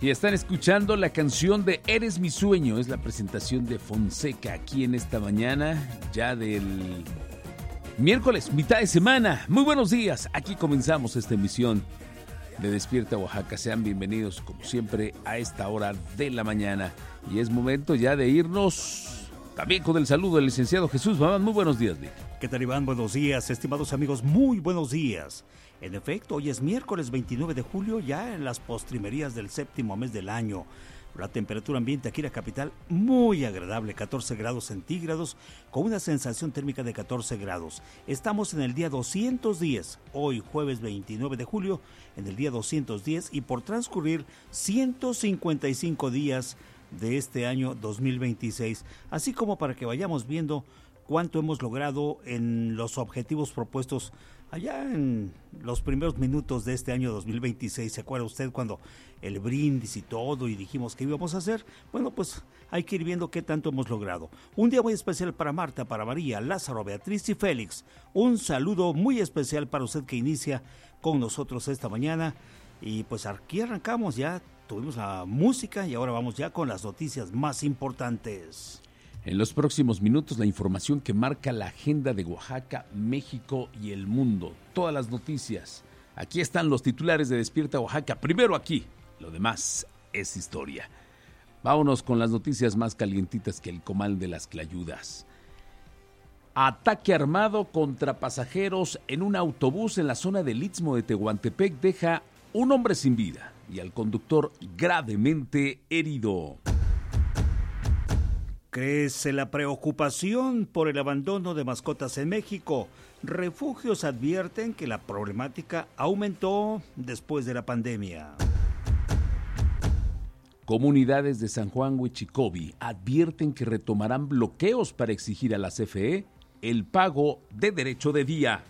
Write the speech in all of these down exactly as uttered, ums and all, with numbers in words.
Y están escuchando la canción de Eres mi sueño. Es la presentación de Fonseca aquí en esta mañana, ya del miércoles, mitad de semana. Muy buenos días. Aquí comenzamos esta emisión de Despierta Oaxaca. Sean bienvenidos, como siempre, a esta hora de la mañana. Y es momento ya de irnos también con el saludo del licenciado Jesús Mamán. Muy buenos días, Vic. ¿Qué tal, Iván? Buenos días, estimados amigos. Muy buenos días. En efecto, hoy es miércoles veintinueve de julio, ya en las postrimerías del séptimo mes del año. La temperatura ambiente aquí en la capital muy agradable, catorce grados centígrados, con una sensación térmica de catorce grados. Estamos en el día doscientos diez, hoy jueves veintinueve de julio, en el día doscientos diez y por transcurrir ciento cincuenta y cinco días de este año dos mil veintiséis. Así como para que vayamos viendo cuánto hemos logrado en los objetivos propuestos allá en los primeros minutos de este año dos mil veintiséis. ¿Se acuerda usted cuando el brindis y todo y dijimos que íbamos a hacer? Bueno, pues hay que ir viendo qué tanto hemos logrado. Un día muy especial para Marta, para María, Lázaro, Beatriz y Félix. Un saludo muy especial para usted que inicia con nosotros esta mañana. Y pues aquí arrancamos ya, tuvimos la música y ahora vamos ya con las noticias más importantes. En los próximos minutos, la información que marca la agenda de Oaxaca, México y el mundo. Todas las noticias. Aquí están los titulares de Despierta Oaxaca. Primero aquí, lo demás es historia. Vámonos con las noticias más calientitas que el comal de las clayudas. Ataque armado contra pasajeros en un autobús en la zona del Istmo de Tehuantepec deja un hombre sin vida y al conductor gravemente herido. Crece la preocupación por el abandono de mascotas en México. Refugios advierten que la problemática aumentó después de la pandemia. Comunidades de San Juan Huichicobi advierten que retomarán bloqueos para exigir a la C F E el pago de derecho de vía.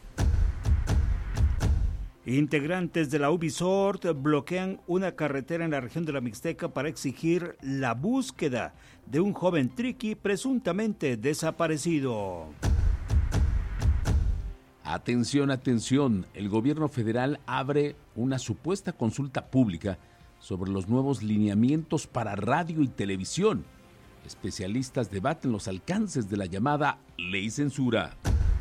Integrantes de la Ubisoft bloquean una carretera en la región de la Mixteca para exigir la búsqueda de un joven triqui presuntamente desaparecido. Atención, atención, el gobierno federal abre una supuesta consulta pública sobre los nuevos lineamientos para radio y televisión. Especialistas debaten los alcances de la llamada ley censura.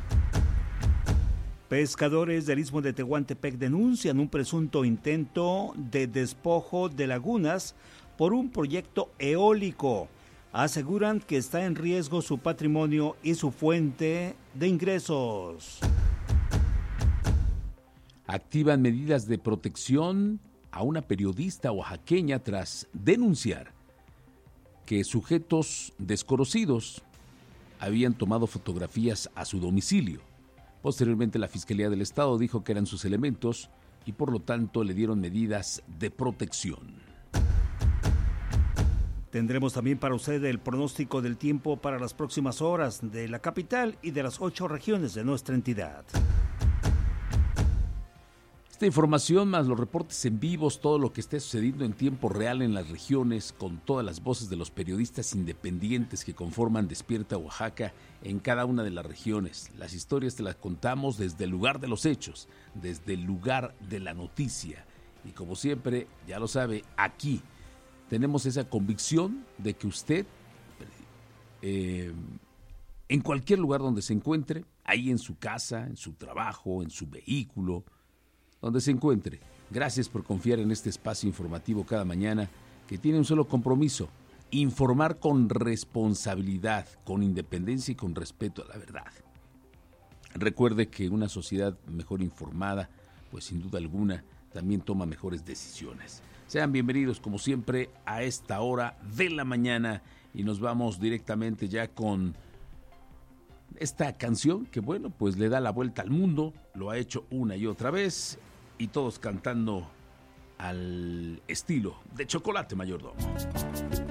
Pescadores del Istmo de Tehuantepec denuncian un presunto intento de despojo de lagunas por un proyecto eólico. Aseguran que está en riesgo su patrimonio y su fuente de ingresos. Activan medidas de protección a una periodista oaxaqueña tras denunciar que sujetos desconocidos habían tomado fotografías a su domicilio. Posteriormente, la Fiscalía del Estado dijo que eran sus elementos y por lo tanto le dieron medidas de protección. Tendremos también para usted el pronóstico del tiempo para las próximas horas de la capital y de las ocho regiones de nuestra entidad. Esta información más los reportes en vivos, todo lo que esté sucediendo en tiempo real en las regiones, con todas las voces de los periodistas independientes que conforman Despierta Oaxaca en cada una de las regiones. Las historias te las contamos desde el lugar de los hechos, desde el lugar de la noticia. Y como siempre, ya lo sabe, aquí tenemos esa convicción de que usted, eh, en cualquier lugar donde se encuentre, ahí en su casa, en su trabajo, en su vehículo, donde se encuentre, gracias por confiar en este espacio informativo cada mañana que tiene un solo compromiso: informar con responsabilidad, con independencia y con respeto a la verdad. Recuerde que una sociedad mejor informada, pues sin duda alguna, también toma mejores decisiones. Sean bienvenidos como siempre a esta hora de la mañana y nos vamos directamente ya con esta canción que, bueno, pues le da la vuelta al mundo, lo ha hecho una y otra vez y todos cantando al estilo de Chocolate Mayordomo.